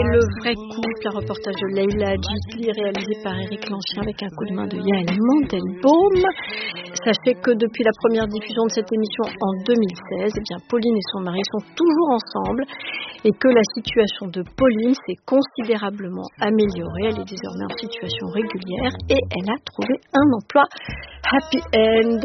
Le vrai couple, un reportage de Leïla Gisli réalisé par Éric Lanchien avec un coup de main de Yael Mandelbaum. Sachez que depuis la première diffusion de cette émission en 2016, Pauline et son mari sont toujours ensemble et que la situation de Pauline s'est considérablement améliorée. Elle est désormais en situation régulière et elle a trouvé un emploi happy end.